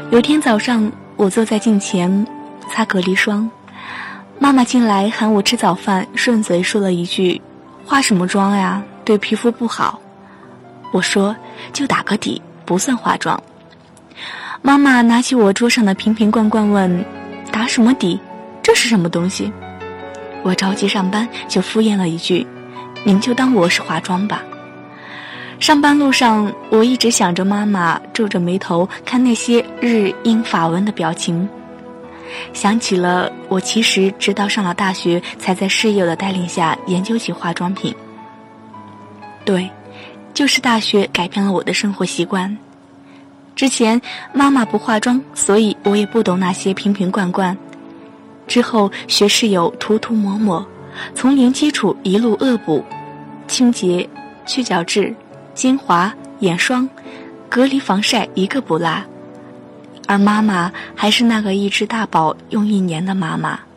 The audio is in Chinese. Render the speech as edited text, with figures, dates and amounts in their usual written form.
有天早上，我坐在镜前擦隔离霜，妈妈进来喊我吃早饭，顺嘴说了一句：化什么妆呀，对皮肤不好。我说就打个底，不算化妆。妈妈拿起我桌上的瓶瓶罐罐问：打什么底？这是什么东西？我着急上班，就敷衍了一句：您就当我是化妆吧。上班路上，我一直想着妈妈皱着眉头看那些日英法文的表情，想起了我其实直到上了大学才在室友的带领下研究起化妆品。对，就是大学改变了我的生活习惯。之前妈妈不化妆，所以我也不懂那些瓶瓶罐罐。之后学室友涂涂抹抹，从零基础一路恶补，清洁、去角质、精华、眼霜、隔离防晒一个不落。而妈妈还是那个一支大宝用1年的妈妈。